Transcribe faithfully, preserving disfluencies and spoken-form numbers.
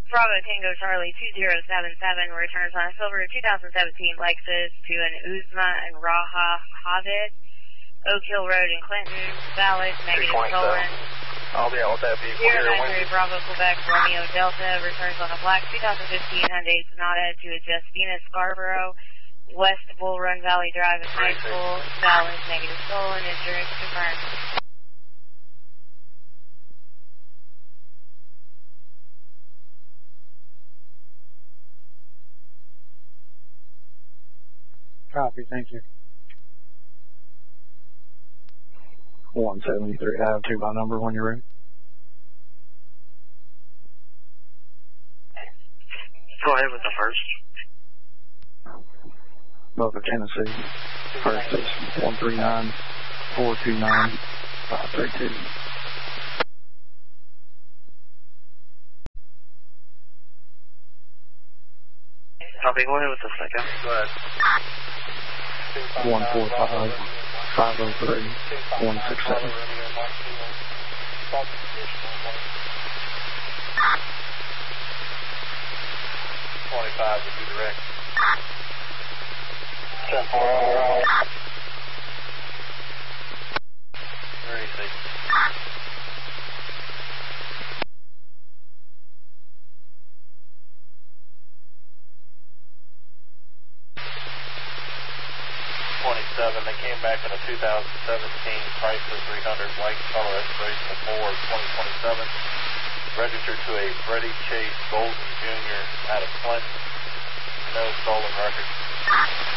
Bravo Tango Charlie two zero seven seven returns on a silver two thousand seventeen Lexus to an Uzma and Raha Havid, Oak Hill Road in Clinton, valid, negative stolen. I'll be out with that vehicle zero here. nine three Bravo Quebec Romeo Delta returns on a black two thousand fifteen Hyundai Sonata to a Justina Scarborough, West Bull Run Valley Drive in High School, valid, negative stolen, insurance confirmed. Copy, thank you. one seventy-three, I have two by number when you're ready. Go ahead with the first. Boca, Tennessee. First is one three nine, four two nine, five three two. Copy, go ahead with the second. Go ahead. one four five, five oh three, one six seven. twenty-five to be direct. ten four. Where is he? twenty-seven, they came back in a two thousand seventeen Chrysler three hundred white color expiration Ford twenty twenty-seven, registered to a Freddie Chase Golden Junior out of Clinton, no stolen records.